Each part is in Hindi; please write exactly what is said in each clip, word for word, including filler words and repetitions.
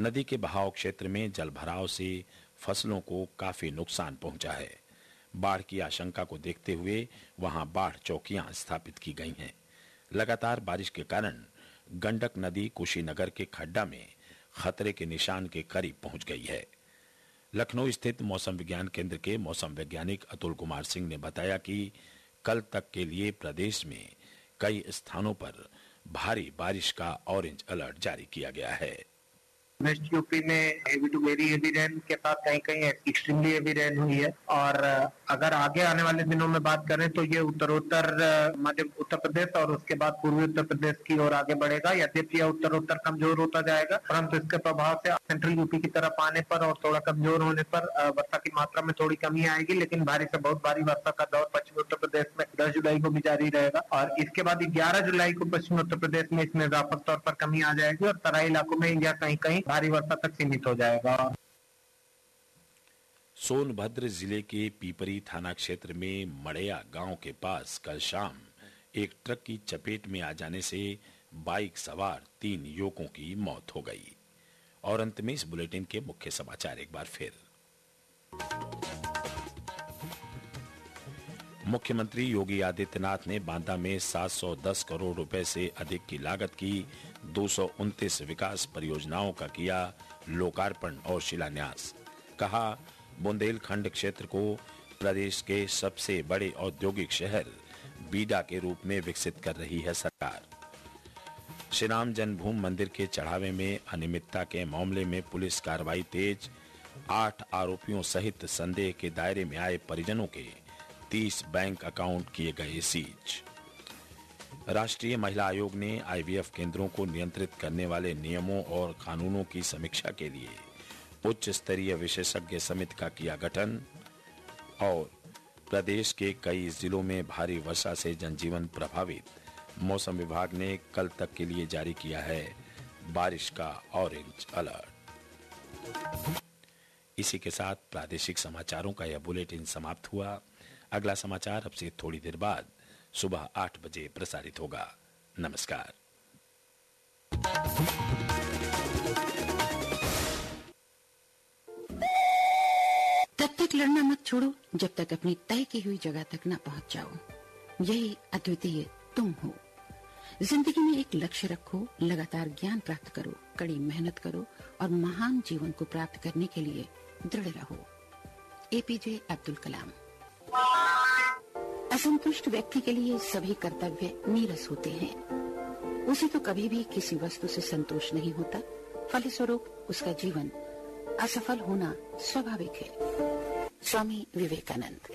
नदी के बहाव क्षेत्र में जलभराव से फसलों को काफी नुकसान पहुंचा है। बाढ़ की आशंका को देखते हुए वहां बाढ़ चौकियां स्थापित की गई हैं। लगातार बारिश के कारण गंडक नदी कुशीनगर के खड्डा में खतरे के निशान के करीब पहुंच गई है। लखनऊ स्थित मौसम विज्ञान केंद्र के मौसम वैज्ञानिक अतुल कुमार सिंह ने बताया कि कल तक के लिए प्रदेश में कई स्थानों पर भारी बारिश का ऑरेंज अलर्ट जारी किया गया है। वेस्ट यूपी में heavy to very heavy rain के साथ कहीं कहीं एक्सट्रीमली हेवी रेन हुई है और अगर आगे आने वाले दिनों में बात करें तो ये उत्तरोत्तर मध्य उत्तर प्रदेश और उसके बाद पूर्वी उत्तर प्रदेश की ओर आगे बढ़ेगा। यद्यपि यह उत्तरोत्तर कमजोर होता जाएगा, परंतु इसके प्रभाव से सेंट्रल यूपी की तरफ आने पर और थोड़ा कमजोर होने पर वर्षा की मात्रा में थोड़ी कमी आएगी, लेकिन भारी से बहुत भारी वर्षा का दौर पश्चिमी उत्तर प्रदेश में दस जुलाई को भी जारी रहेगा और इसके बाद ग्यारह जुलाई को पश्चिमी उत्तर प्रदेश में इसमें व्यापक तौर पर कमी आ जाएगी और तराई इलाकों में या कहीं कहीं भारी वर्षा तक सीमित हो जाएगा। सोनभद्र जिले के पीपरी थाना क्षेत्र में मड़ैया गांव के पास कल शाम एक ट्रक की चपेट में आ जाने से बाइक सवार तीन युवकों की मौत हो गई। और अंत में इस बुलेटिन के मुख्य समाचार एक बार फिर। मुख्यमंत्री योगी आदित्यनाथ ने बांदा में सात सौ दस करोड़ रुपए से अधिक की लागत की दो सौ उनतीस विकास परियोजनाओं का किया लोकार्पण और शिलान्यास। कहा, बुंदेलखंड क्षेत्र को प्रदेश के सबसे बड़े औद्योगिक शहर बीडा के रूप में विकसित कर रही है सरकार। श्री राम जन्मभूमि मंदिर के चढ़ावे में अनियमितता के मामले में पुलिस कार्रवाई तेज। आठ आरोपियों सहित संदेह के दायरे में आए परिजनों के तीस बैंक अकाउंट किए गए सीज। राष्ट्रीय महिला आयोग ने आईवीएफ केंद्रों को नियंत्रित करने वाले नियमों और कानूनों की समीक्षा के लिए उच्च स्तरीय विशेषज्ञ समिति का किया गठन। और प्रदेश के कई जिलों में भारी वर्षा से जनजीवन प्रभावित। मौसम विभाग ने कल तक के लिए जारी किया है बारिश का ऑरेंज अलर्ट। इसी के साथ प्रादेशिक समाचारों का यह बुलेटिन समाप्त हुआ। अगला समाचार अब से थोड़ी देर बाद सुबह आठ बजे प्रसारित होगा। नमस्कार। तब तक लड़ना मत छोड़ो जब तक अपनी तय की हुई जगह तक न पहुंच जाओ। यही अद्वितीय तुम हो। जिंदगी में एक लक्ष्य रखो, लगातार ज्ञान प्राप्त करो, कड़ी मेहनत करो और महान जीवन को प्राप्त करने के लिए दृढ़ रहो। एपीजे अब्दुल कलाम। असंतुष्ट व्यक्ति के लिए सभी कर्तव्य नीरस होते हैं। उसे तो कभी भी किसी वस्तु से संतोष नहीं होता, फलस्वरूप उसका जीवन असफल होना स्वाभाविक है। स्वामी विवेकानंद।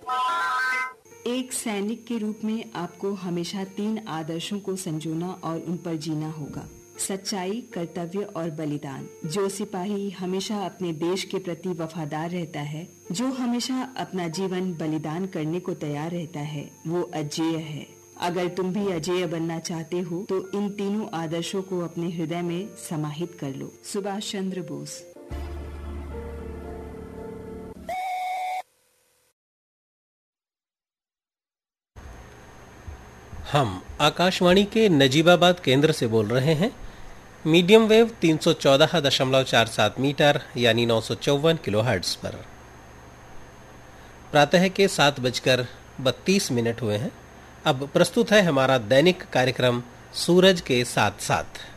एक सैनिक के रूप में आपको हमेशा तीन आदर्शों को संजोना और उन पर जीना होगा: सच्चाई, कर्तव्य और बलिदान। जो सिपाही हमेशा अपने देश के प्रति वफादार रहता है, जो हमेशा अपना जीवन बलिदान करने को तैयार रहता है, वो अजेय है। अगर तुम भी अजेय बनना चाहते हो तो इन तीनों आदर्शों को अपने हृदय में समाहित कर लो। सुभाष चंद्र बोस। हम आकाशवाणी के नजीबाबाद केंद्र से बोल रहे हैं। मीडियम वेव तीन सौ चौदह दशमलव चार सात मीटर यानी नौ सौ चौवन किलोहर्ट्ज पर। प्रातः के सात बजकर बत्तीस मिनट हुए हैं। अब प्रस्तुत है हमारा दैनिक कार्यक्रम सूरज के साथ साथ।